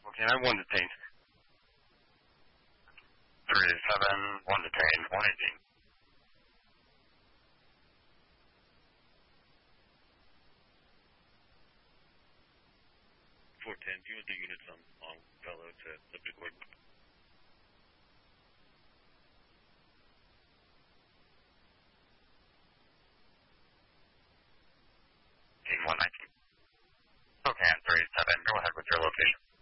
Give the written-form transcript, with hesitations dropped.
Okay, I 1 detained. 3-7, 1 detained, 118. 410, do you want the units on Longfellow to Liberty Gordon? Okay, on 3-7, go ahead with your location.